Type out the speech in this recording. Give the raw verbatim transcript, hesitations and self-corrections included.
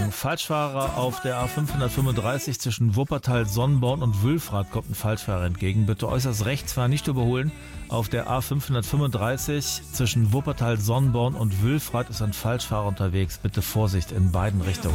Achtung, Falschfahrer auf der A fünfhundertfünfunddreißig zwischen Wuppertal-Sonnenborn und Wülfrath kommt ein Falschfahrer entgegen. Bitte äußerst rechts fahren, nicht überholen. Auf der A fünfhundertfünfunddreißig zwischen Wuppertal-Sonnenborn und Wülfrath ist ein Falschfahrer unterwegs. Bitte Vorsicht in beiden Richtungen.